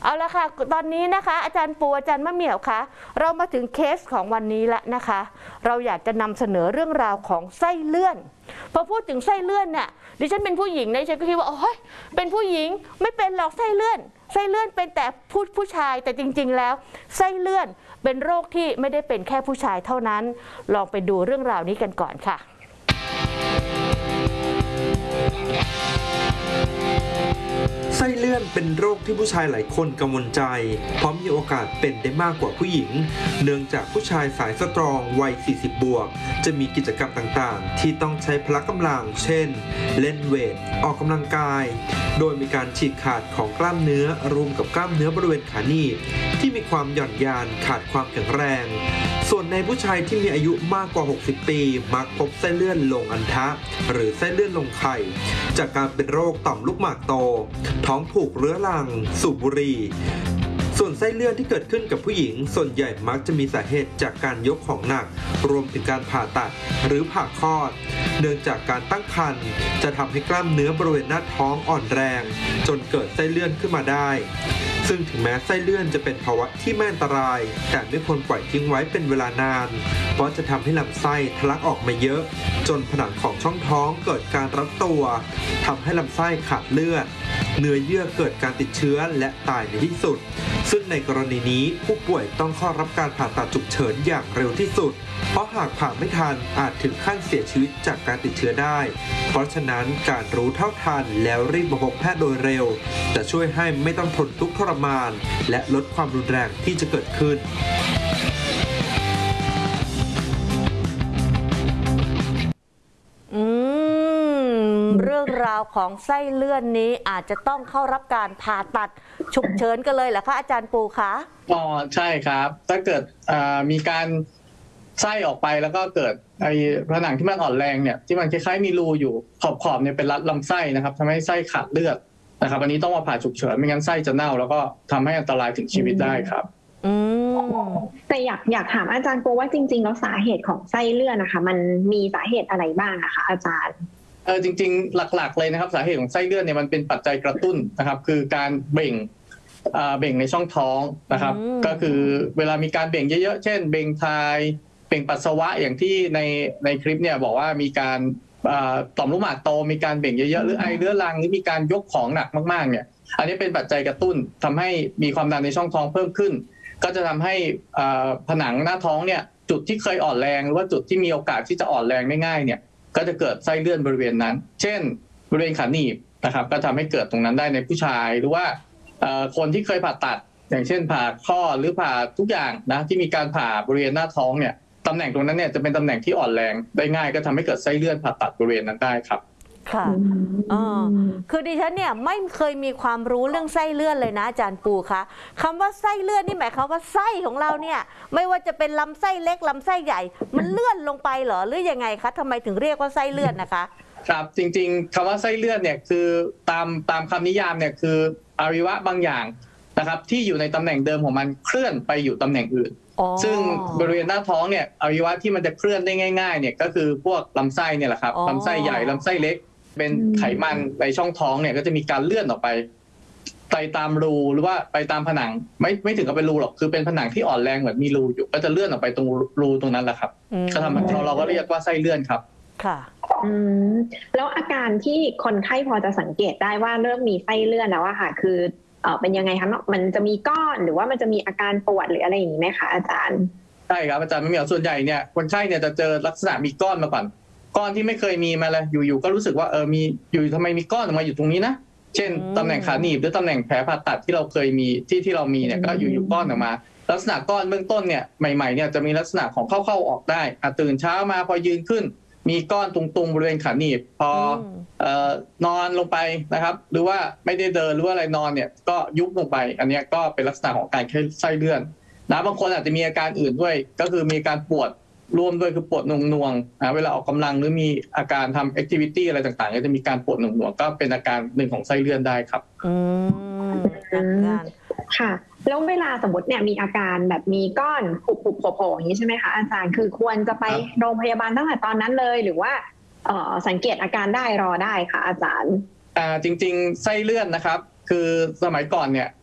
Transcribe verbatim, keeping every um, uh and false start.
เอาละค่ะตอนนี้นะคะอาจารย์ปูอาจารย์มะเหมี่ยวคะเรามาถึงเคสของวันนี้แล้วนะคะเราอยากจะนำเสนอเรื่องราวของไส้เลื่อนพอพูดถึงไส้เลื่อนเนี่ยดิฉันเป็นผู้หญิงนะดิฉันก็คิดว่าโอ้ยเป็นผู้หญิงไม่เป็นหรอกไส้เลื่อนไส้เลื่อนเป็นแต่ผู้ผู้ชายแต่จริงๆแล้วไส้เลื่อนเป็นโรคที่ไม่ได้เป็นแค่ผู้ชายเท่านั้นลองไปดูเรื่องราวนี้กันก่อนค่ะไส้เลื่อนเป็นโรคที่ผู้ชายหลายคนกังวลใจเพราะมีโอกาสเป็นได้มากกว่าผู้หญิงเนื่องจากผู้ชายสายสตรองวัย สี่สิบ บวกจะมีกิจกรรมต่างๆที่ต้องใช้พละกำลังเช่นเล่นเวทออกกำลังกายโดยมีการฉีกขาดของกล้ามเนื้อรวมกับกล้ามเนื้อบริเวณขาหนีบที่มีความหย่อนยานขาดความแข็งแรงส่วนในผู้ชายที่มีอายุมากกว่า หกสิบ ปีมักพบไส้เลื่อนลงอัณฑะหรือไส้เลื่อนลงไข่จากการเป็นโรคต่อมลูกหมากโตท้องผูกเรื้อรังสูบบุหรี่ส่วนไส้เลื่อนที่เกิดขึ้นกับผู้หญิงส่วนใหญ่มักจะมีสาเหตุจากการยกของหนักรวมถึงการผ่าตัดหรือผ่าคลอดเนื่องจากการตั้งครรภ์จะทำให้กล้ามเนื้อบริเวณหน้าท้องอ่อนแรงจนเกิดไส้เลื่อนขึ้นมาได้ซึ่งถึงแม้ไส้เลื่อนจะเป็นภาวะที่ไม่อันตรายแต่ไม่ควรปล่อยทิ้งไว้เป็นเวลานานเพราะจะทำให้ลำไส้ทะลักออกมาเยอะจนผนังของช่องท้องเกิดการรัดตัวทำให้ลำไส้ขาดเลือดเนื้อเยื่อเกิดการติดเชื้อและตายในที่สุดซึ่งในกรณีนี้ผู้ป่วยต้องเข้ารับการผ่าตัดฉุกเฉินอย่างเร็วที่สุดเพราะหากผ่าไม่ทันอาจถึงขั้นเสียชีวิตจากการติดเชื้อได้เพราะฉะนั้นการรู้เท่าทันแล้วรีบมาพบแพทย์โดยเร็วจะช่วยให้ไม่ต้องทนทุกข์ทรมานและลดความรุนแรงที่จะเกิดขึ้นอืมเรื่องราวของไส้เลื่อนนี้อาจจะต้องเข้ารับการผ่าตัดฉุกเฉินกันเลยเหรอคะอาจารย์ปูคะอ๋อใช่ครับถ้าเกิดมีการไส้ออกไปแล้วก็เกิดไอ้ผนังที่มันอ่อนแรงเนี่ยที่มันคล้ายๆมีรูอยู่ขอบๆเนี่ยเป็นรัดลำไส้นะครับทำให้ไส้ขาดเลือดนะครับอันนี้ต้องมาผ่าฉุกเฉินไม่งั้นไส้จะเน่าแล้วก็ทำให้อันตรายถึงชีวิตได้ครับอืมแต่อยากอยากถามอาจารย์ปูว่าจริงๆแล้วสาเหตุของไส้เลื่อนนะคะมันมีสาเหตุอะไรบ้างอะคะอาจารย์เออจริงๆหลักๆเลยนะครับสาเหตุของไส้เลื่อนเนี่ยมันเป็นปัจจัยกระตุ้นนะครับคือการเบ่งเบ่งในช่องท้องนะครับก็คือเวลามีการเบ่งเยอะๆเช่นเบ่งทายเบ่งปัสสาวะอย่างที่ในในคลิปเนี่ยบอกว่ามีการต่อมลูกหมากโตมีการเบ่งเยอะๆหรือไอเรื้อรังหรือมีการยกของหนักมากๆเนี่ยอันนี้เป็นปัจจัยกระตุ้นทำให้มีความดันในช่องท้องเพิ่มขึ้นก็จะทำให้ผนังหน้าท้องเนี่ยจุดที่เคยอ่อนแรงหรือว่าจุดที่มีโอกาสที่จะอ่อนแรงได้ง่ายเนี่ยก็จะเกิดไส้เลื่อนบริเวณนั้นเช่นบริเวณขาหนีบนะครับก็ทำให้เกิดตรงนั้นได้ในผู้ชายหรือว่าคนที่เคยผ่าตัดอย่างเช่นผ่าข้อหรือผ่าทุกอย่างนะที่มีการผ่าบริเวณหน้าท้องเนี่ยตำแหน่งตรงนั้นเนี่ยจะเป็นตำแหน่งที่อ่อนแรงได้ง่ายก็ทำให้เกิดไส้เลื่อนผ่าตัดบริเวณนั้นได้ครับค่ะอ๋อคือดิฉันเนี่ยไม่เคยมีความรู้เรื่องไส้เลื่อนเลยนะอาจารย์ปูคะคำว่าไส้เลื่อนนี่หมายความว่าไส้ของเราเนี่ยไม่ว่าจะเป็นลำไส้เล็กลำไส้ใหญ่มันเลื่อนลงไปเหรอหรือยังไงคะทำไมถึงเรียกว่าไส้เลื่อนนะคะครับจริงๆคำว่าไส้เลื่อนเนี่ยคือตามตามคำนิยามเนี่ยคืออวัยวะบางอย่างนะครับที่อยู่ในตำแหน่งเดิมของมันเคลื่อนไปอยู่ตำแหน่งอื่นซึ่งบริเวณหน้าท้องเนี่ยอวัยวะที่มันจะเคลื่อนได้ง่ายๆเนี่ยก็คือพวกลำไส้เนี่ยแหละครับลำไส้ใหญ่ลำไส้เล็กเป็นไขมันในช่องท้องเนี่ยก็จะมีการเลื่อนออกไปไปตามรูหรือว่าไปตามผนังไม่ไม่ถึงกับเป็นรูหรอกคือเป็นผนังที่อ่อนแรงเหมือนมีรูอยู่ก็จะเลื่อนออกไปตรงรูตรงนั้นแหละครับก็ทำให้เราก็เรียกว่าไส้เลื่อนครับค่ะอืมแล้วอาการที่คนไข้พอจะสังเกตได้ว่าเริ่มมีไส้เลื่อนแล้วอะค่ะคือเออเป็นยังไงคะมันจะมีก้อนหรือว่ามันจะมีอาการปวดหรืออะไรอย่างนี้ไหมคะอาจารย์ใช่ครับอาจารย์ไม่มีส่วนใหญ่เนี่ยคนไข้เนี่ยจะเจอลักษณะมีก้อนมาก่อนก้อนที่ไม่เคยมีมาเลยอยู่ๆก็รู้สึกว่าเออมีอยู่ทำไมมีก้อนออกมาอยู่ตรงนี้นะเช่นตำแหน่งขาหนีบหรือตำแหน่งแผลผ่าตัดที่เราเคยมีที่ที่เรามีเนี่ยก็อยู่ๆก้อนออกมาลักษณะก้อนเบื้องต้นเนี่ยใหม่ๆเนี่ยจะมีลักษณะของเข้าๆออกได้ตื่นเช้ามาพอยืนขึ้นมีก้อนตรงๆบริเวณขาหนีบพอนอนลงไปนะครับหรือว่าไม่ได้เดินหรือว่าอะไรนอนเนี่ยก็ยุบลงไปอันนี้ก็เป็นลักษณะของการไส้เลื่อนนะบางคนอาจจะมีอาการอื่นด้วยก็คือมีการปวดรวมด้วยคือปวดหน่วงๆนะเวลาออกกำลังหรือมีอาการทำแอคทิวิตี้อะไรต่างๆก็จะมีการปวดหน่วงๆก็เป็นอาการหนึ่งของไส้เลื่อนได้ครับอืมค่ะแล้วเวลาสมมติเนี่ยมีอาการแบบมีก้อนผุบๆโผล่ๆอย่างนี้ใช่ไหมคะอาจารย์คือควรจะไปโรงพยาบาลตั้งแต่ตอนนั้นเลยหรือว่าเอ่อสังเกตอาการได้รอได้ค่ะอาจารย์อ่าจริงๆไส้เลื่อนนะครับคือสมัยก่อนเนี่ย